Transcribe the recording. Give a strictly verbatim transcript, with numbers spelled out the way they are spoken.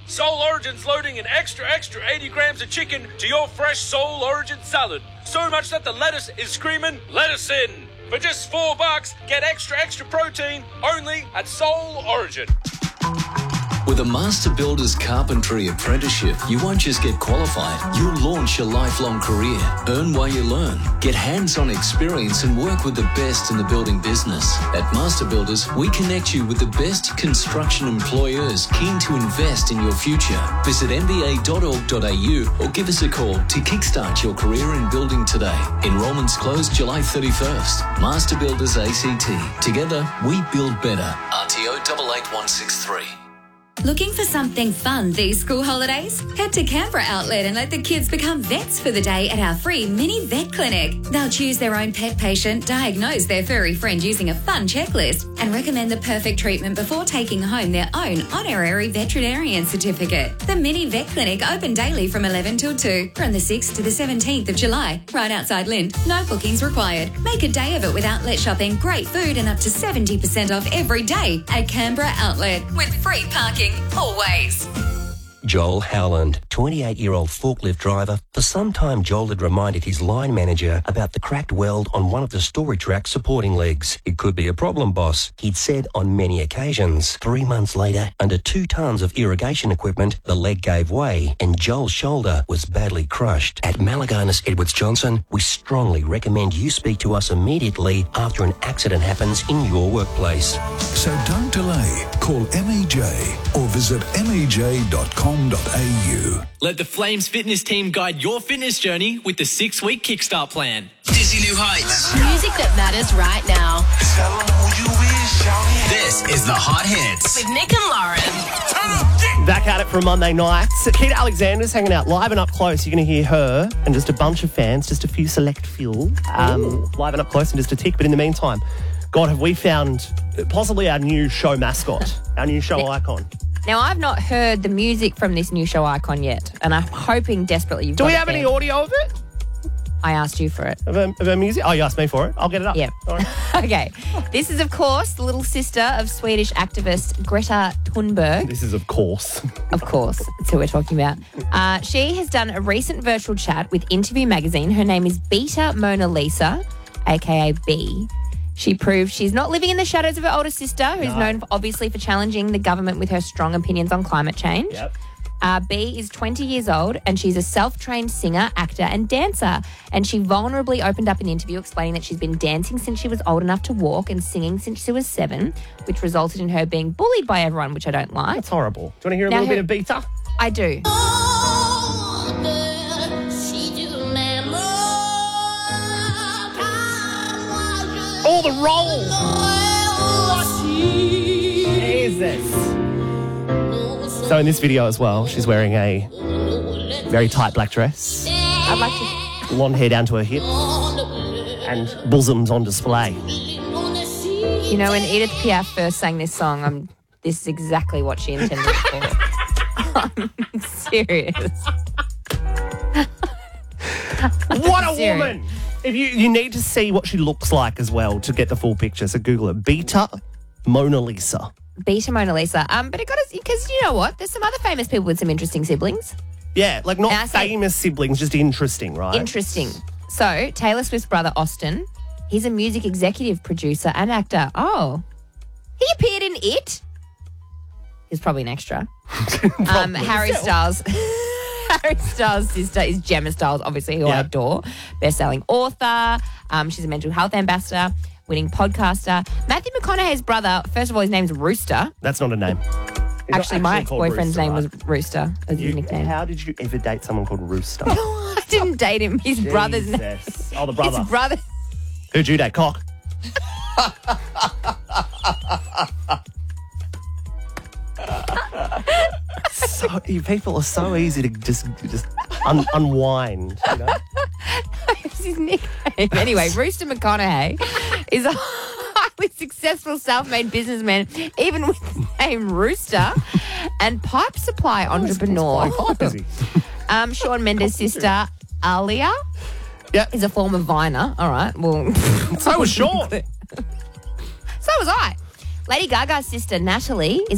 Soul Origin's loading an extra, extra eighty grams of chicken to your fresh Soul Origin salad. So much that the lettuce is screaming, let us in. For just four bucks, get extra, extra protein only at Soul Origin. With a Master Builders Carpentry Apprenticeship, you won't just get qualified, you'll launch your lifelong career. Earn while you learn, get hands-on experience and work with the best in the building business. At Master Builders, we connect you with the best construction employers keen to invest in your future. Visit m b a dot org dot a u or give us a call to kickstart your career in building today. Enrollments close July thirty-first. Master Builders A C T. Together, we build better. R T O eight eight one six three. Looking for something fun these school holidays? Head to Canberra Outlet and let the kids become vets for the day at our free mini vet clinic. They'll choose their own pet patient, diagnose their furry friend using a fun checklist, and recommend the perfect treatment before taking home their own honorary veterinarian certificate. The mini vet clinic open daily from eleven till two, from the sixth to the seventeenth of July, right outside Lind. No bookings required. Make a day of it with outlet shopping, great food, and up to seventy percent off every day at Canberra Outlet, with free parking always. Joel Howland, twenty-eight-year-old forklift driver. For some time, Joel had reminded his line manager about the cracked weld on one of the storage rack supporting legs. It could be a problem, boss, he'd said on many occasions. Three months later, under two tons of irrigation equipment, the leg gave way and Joel's shoulder was badly crushed. At Malaganas Edwards Johnson, we strongly recommend you speak to us immediately after an accident happens in your workplace. So don't delay. Call M A J or visit m a j dot com dot a u. Let the Flames fitness team guide your fitness journey with the six-week Kickstart plan. Dizzy New Heights. Music that matters right now. This is the Hot Hits with Nick and Lauren. Back at it for a Monday night. Keita Alexander's hanging out live and up close. You're going to hear her and just a bunch of fans, just a few select few, um, live and up close and just a tick. But in the meantime, God, have we found possibly our new show mascot, our new show Yeah. icon. Now, I've not heard the music from this new show icon yet, and I'm hoping desperately you've Do got we it have there. any audio of it? I asked you for it. Of her, of her music? Oh, you asked me for it. I'll get it up. Yeah. All right. Okay. This is, of course, the little sister of Swedish activist Greta Thunberg. This is, of course. Of course. That's who we're talking about. Uh, she has done a recent virtual chat with Interview Magazine. Her name is Beta Mona Lisa, a k a. B. She proved she's not living in the shadows of her older sister, who's No. known, for, obviously, for challenging the government with her strong opinions on climate change. Yep. Uh, B is twenty years old and she's a self-trained singer, actor and dancer. And she vulnerably opened up an interview explaining that she's been dancing since she was old enough to walk and singing since she was seven, which resulted in her being bullied by everyone, which I don't like. That's horrible. Do you want to hear a Now little her- bit of Beta? I do. Oh, the roll! Jesus. So in this video as well, she's wearing a very tight black dress, I'd like to... blonde hair down to her hips, and bosoms on display. You know, when Edith Piaf first sang this song, um, this is exactly what she intended it for. I'm serious. What a Serious. woman! If you you need to see what she looks like as well to get the full picture, so Google it. Beta Mona Lisa. Beta Mona Lisa. Um, but it got us, because you know what? There's some other famous people with some interesting siblings. Yeah, like not And I say- famous siblings, just interesting, right? Interesting. So, Taylor Swift's brother, Austin, he's a music executive, producer, and actor. Oh. He appeared in It. He's probably an extra. um, Harry Styles. Harry Styles' sister is Gemma Styles, obviously, who I Yeah. adore. Best-selling author. Um, she's a mental health ambassador, winning podcaster. Matthew McConaughey's brother, first of all, his name's Rooster. That's not a name. He's not Actually, my called ex-boyfriend's Rooster, name right? was Rooster as his You- nickname. How did you ever date someone called Rooster? I didn't date him. His brother's name. Jesus. Oh, the brother. His brother. Who'd you date? Cock. so, you people are so easy to just just un- unwind, you know? It's his nickname. Anyway, Rooster McConaughey is a highly successful self-made businessman, even with the name Rooster, and pipe supply entrepreneur. Pipe, is he? Um, Shawn Mendes' sister, Alia, Yep. is a former Viner. All right, well... So was Sean. So was I. Lady Gaga's sister, Natalie, is